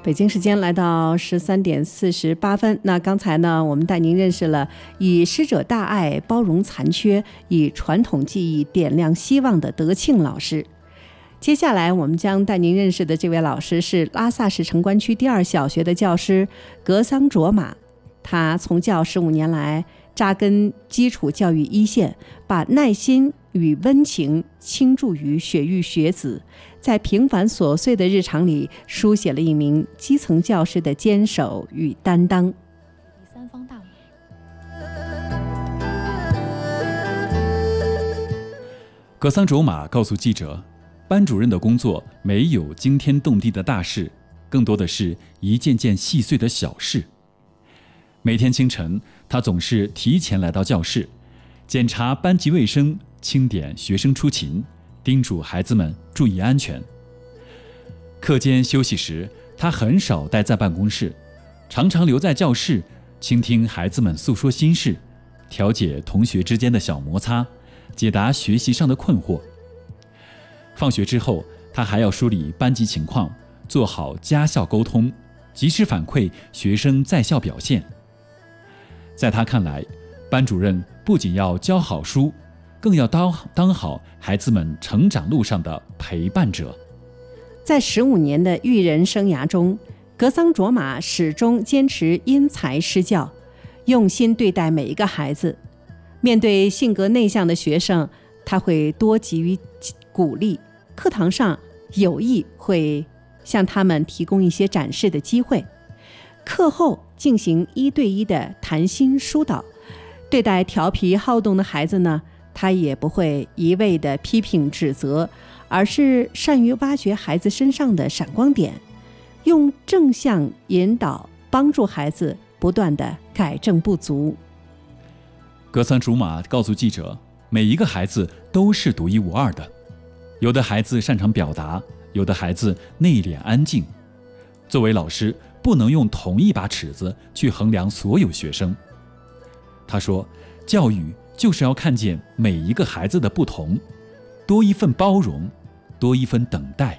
北京时间来到13:48。那刚才呢，我们带您认识了以师者大爱包容残缺，以传统技艺点亮希望的德庆老师。接下来我们将带您认识的这位老师是拉萨市城关区第2小学的教师格桑卓玛。他从教15年来，扎根基础教育一线，把耐心与温情倾注于雪域学子，在平凡琐碎的日常里书写了一名基层教师的坚守与担当。 第3方大马。 格桑卓玛告诉记者，班主任的工作没有惊天动地的大事，更多的是一件件细碎的小事。每天清晨，他总是提前来到教室，检查班级卫生，清点学生出勤，叮嘱孩子们注意安全。课间休息时，他很少待在办公室，常常留在教室，倾听孩子们诉说心事，调解同学之间的小摩擦，解答学习上的困惑。放学之后，他还要梳理班级情况，做好家校沟通，及时反馈学生在校表现。在他看来，班主任不仅要教好书，更要当好孩子们成长路上的陪伴者。 在15年的育人生涯中，格桑卓玛始终坚持因材施教，用心对待每一个孩子。面对性格内向的学生，他会多给予鼓励，课堂上有意会向他们提供一些展示的机会。课后进行1对1的谈心疏导。对待调皮好动的孩子呢，他也不会一味的批评指责，而是善于挖掘孩子身上的闪光点，用正向引导帮助孩子不断的改正不足。 格桑卓玛告诉记者，每一个孩子都是独一无二的，有的孩子擅长表达，有的孩子内敛安静。作为老师，不能用同一把尺子去衡量所有学生。他说，教育就是要看见每一个孩子的不同，多一份包容，多一份等待。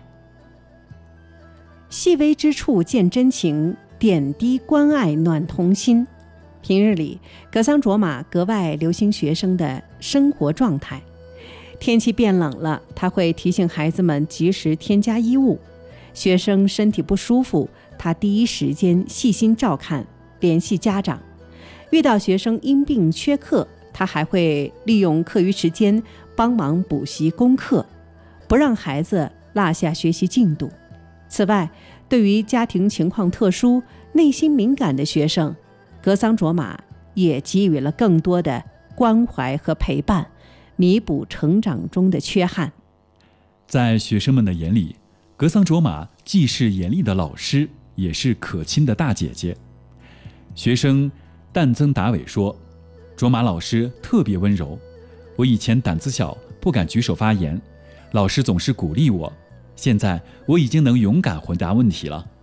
细微之处见真情，点滴关爱暖童心。平日里，格桑卓玛格外留心学生的生活状态。天气变冷了，他会提醒孩子们及时添加衣物。学生身体不舒服，他第一时间细心照看，联系家长。遇到学生因病缺课，他还会利用课余时间帮忙补习功课，不让孩子落下学习进度。此外，对于家庭情况特殊、内心敏感的学生，格桑卓玛也给予了更多的关怀和陪伴，弥补成长中的缺憾。 在学生们的眼里，格桑卓玛既是严厉的老师，也是可亲的大姐姐。学生旦增达伟说，卓玛老师特别温柔，我以前胆子小，不敢举手发言，老师总是鼓励我，现在我已经能勇敢回答问题了。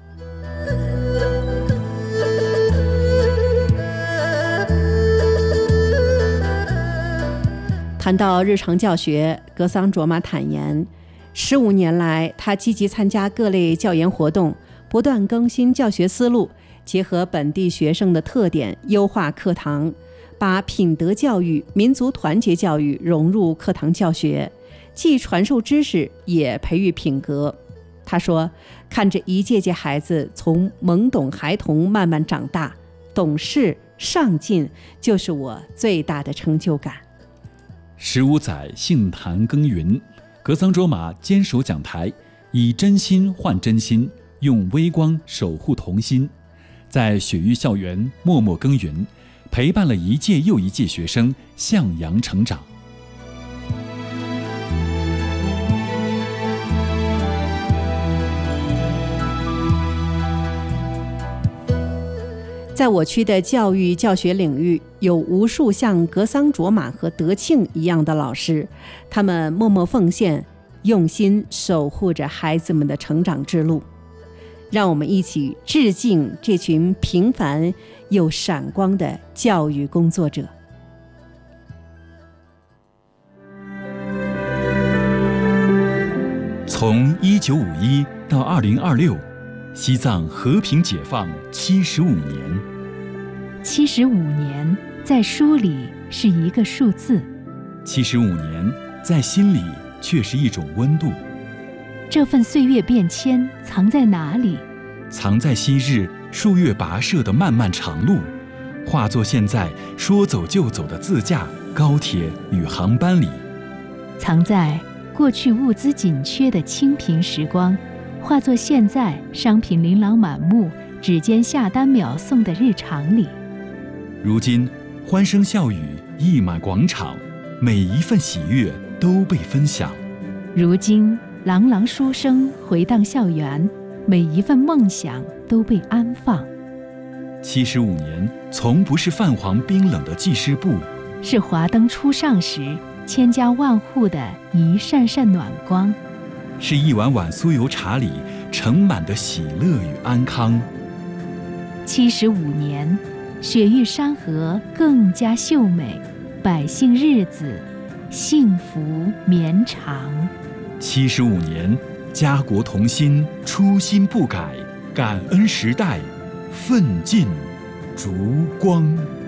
谈到日常教学，格桑卓玛坦言，15年来，他积极参加各类教研活动，不断更新教学思路，结合本地学生的特点，优化课堂，把品德教育、民族团结教育融入课堂教学，既传授知识，也培育品格。他说，看着一届届孩子从懵懂孩童慢慢长大，懂事上进，就是我最大的成就感。 15载杏坛耕耘，格桑卓玛坚守讲台，以真心换真心，用微光守护童心，在雪域校园默默耕耘，陪伴了一届又一届学生向阳成长。 在我区的教育教学领域，有无数像格桑卓玛和德庆一样的老师，他们默默奉献，用心守护着孩子们的成长之路。让我们一起致敬这群平凡又闪光的教育工作者。 从1951到2026， 西藏和平解放75年。 75年在书里是一个数字 ，75年在心里却是一种温度。 这份岁月变迁藏在哪里？ 藏在昔日数月跋涉的漫漫长路，化作现在说走就走的自驾、高铁与航班里。 藏在过去物资紧缺的清贫时光，化作现在商品琳琅满目、指尖下单秒送的日常里。 如今欢声笑语溢满广场，每一份喜悦都被分享。 如今朗朗书声回荡校园，每一份梦想都被安放。 75年从不是泛黄冰冷的记事簿， 是华灯初上时千家万户的一扇扇暖光， 是一碗碗酥油茶里盛满的喜乐与安康。 75年，雪域山河更加秀美，百姓日子幸福绵长。 75年，家国同心，初心不改，感恩时代，奋进烛光。